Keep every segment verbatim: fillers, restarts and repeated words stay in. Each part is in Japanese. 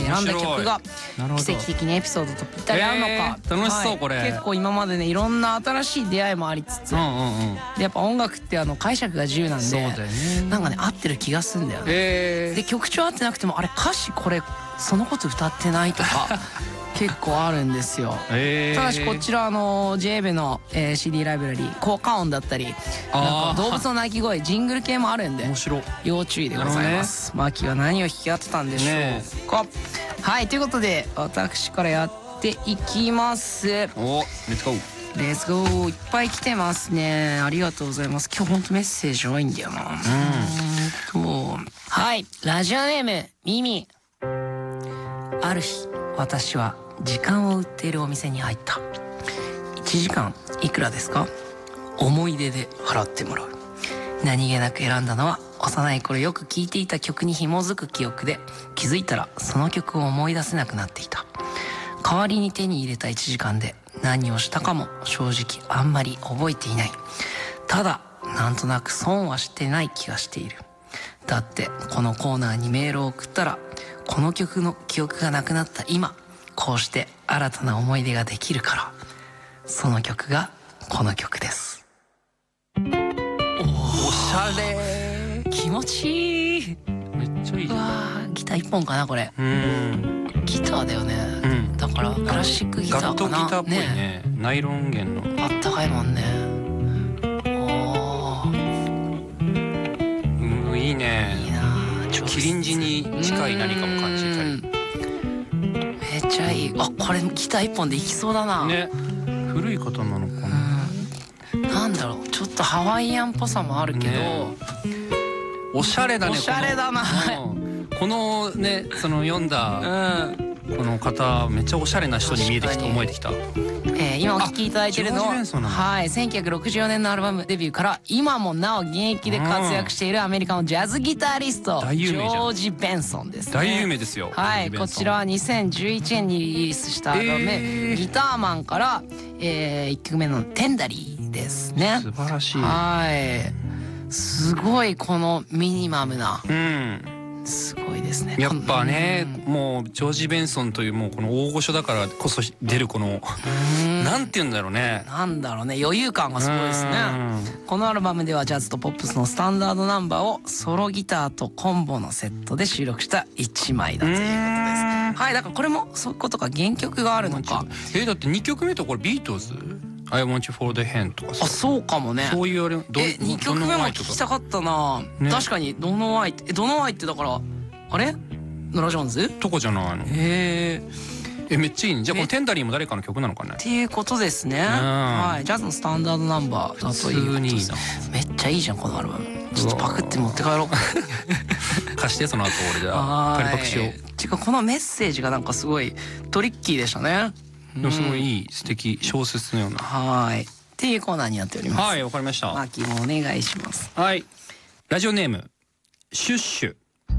選んだ曲が奇跡的にエピソードとぴったり合うのか、 えー、楽しそう、はい、これ結構今までねいろんな新しい出会いもありつつ、うんうんうん、でやっぱ音楽ってあの解釈が自由なんで、そうだよね、なんかね合ってる気がするんだよね、えー、で曲調合ってなくてもあれ歌詞これそのこと歌ってないとか結構あるんですよ、えー、ただしこちらあの ジェイベ の、えー、シーディー ライブラリー効果音だったりなんか動物の鳴き声ジングル系もあるんで面白要注意でございます、ね、マキは何を弾き合ってたんでしょうか、ね、はいということで私からやっていきます。 おレッツゴーレッツゴーいっぱい来てますね、ありがとうございます。今日ほんとメッセージ多いんだよな、うん、はいラジオネームミミ。ある日私は時間を売っているお店に入った。いちじかんいくらですか？思い出で払ってもらう。何気なく選んだのは幼い頃よく聴いていた曲に紐づく記憶で、気づいたらその曲を思い出せなくなっていた。代わりに手に入れたいちじかんで何をしたかも正直あんまり覚えていない。ただなんとなく損はしてない気がしている。だってこのコーナーにメールを送ったらこの曲の記憶がなくなった今こうして新たな思い出ができるから。その曲がこの曲です。 おしゃれ、 気持ちいい、 めっちゃいいじゃん。うわギターいっぽんかなこれ。 うんギターだよね、うん、だからクラシックギターかな。 ガットギターっぽい ね, ねナイロン弦のあったかいもんね。おー、うん、いいね。 いいな。 キリンジに近い何かも感じたり。 めっちゃいい。あこれギターいっぽんでいきそうだな。 ね古い方なのかな、 うん、なんだろうちょっとハワイアンっぽさもあるけど、ね、 おしゃれだね。 おしゃれだな。 このねその読んだ、うん、この方めっちゃおしゃれな人に見えてきた、思えてきた。 えー、今お聴きいただいてるのははいせんきゅうひゃくろくじゅうよねんのアルバムデビューから今もなお現役で活躍しているアメリカのジャズギタリストジョージ・ベンソンですね。 大有名ですよ。 はいこちらはにせんじゅういちねんにリリースしたアルバム、えー、ギターマンから、えー、いっきょくめのテンダリーですね。 素晴らしい。 はいすごいこのミニマムな、うんすごいですね。 やっぱね、うん、もうジョージ・ベンソンというもうこの大御所だからこそ出るこのなんて言うんだろうね。 なんだろうね余裕感がすごいですね。このアルバムではジャズとポップスのスタンダードナンバーをソロギターとコンボのセットで収録したいちまいだということです。はいだからこれもそういうことか原曲があるのか。 えだってにきょくめとこれビートルズI want you for the hand とかさ。 あそうかもね。 そういうあれえにきょくめも聞きたかったな、ね、確かにドノアイってえドノアイってだからあれノラ・ジョーンズとこじゃないの。へえめっちゃいいね。じゃあこのテンダリーも誰かの曲なのかねっていうことですね。はいジャズのスタンダードナンバーだということです。めっちゃいいじゃんこのアルバム。ちょっとパクって持って帰ろう貸してその後俺じゃあ借りパクしよう。 ていうかこのメッセージがなんかすごいトリッキーでしたね。 でもすごいいい素敵小説のようなはいっていうコーナーになっております。 はいわかりました。 マキもお願いします。 はいラジオネームシュッシュ。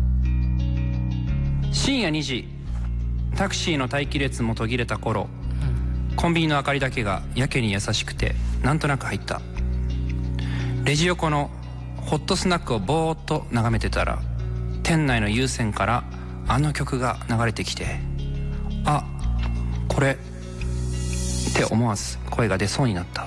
深夜にじタクシーの待機列も途切れた頃、うん、コンビニの明かりだけがやけに優しくてなんとなく入った。レジ横のホットスナックをぼーっと眺めてたら店内の有線からあの曲が流れてきてあこれって思わず声が出そうになった、うん、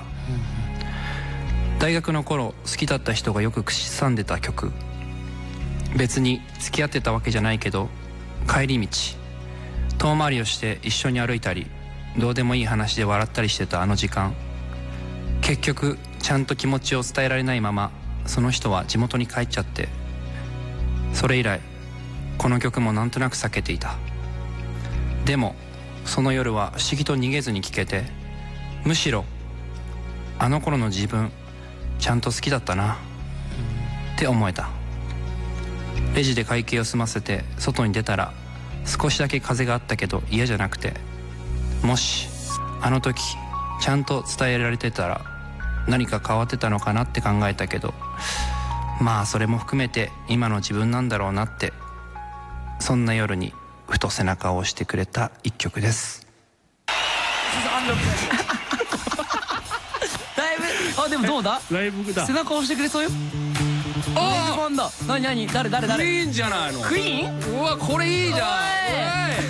大学の頃好きだった人がよく口ずさんでた曲。別に付き合ってたわけじゃないけど帰り道遠回りをして一緒に歩いたりどうでもいい話で笑ったりしてたあの時間。結局ちゃんと気持ちを伝えられないままその人は地元に帰っちゃって、それ以来この曲もなんとなく避けていた。でもその夜は不思議と逃げずに聴けて、むしろあの頃の自分ちゃんと好きだったなって思えた。レジで会計を済ませて外に出たら少しだけ風があったけど嫌じゃなくて、もしあの時ちゃんと伝えられてたら何か変わってたのかなって考えたけど、まあそれも含めて今の自分なんだろうなって、そんな夜にふと背中を押してくれた一曲です。 だいぶあでもどうだライブだ。 背中押してくれそうよ。ああ何何誰誰誰クイーンじゃないの。 クイーン。 うわこれいいじゃん。